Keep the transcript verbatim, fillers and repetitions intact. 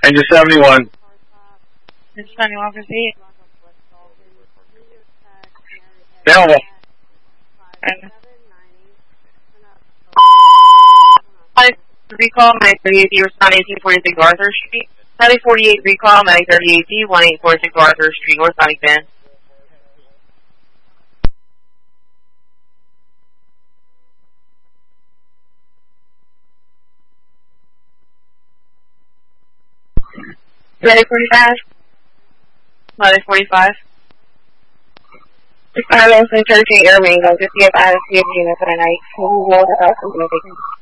Engine seventy-one. Engine seventy-one, proceed. Available. And recall, nine thirty-eight D, respond eighteen forty-six Arthur Street. nine forty-eight recall, nine thirty-eight D, eighteen forty-six Arthur Street, North Huntington. Ready forty-five? eleven forty-five. Five thirteen Air Mango, just see if I have a unit for the night. We'll roll the house and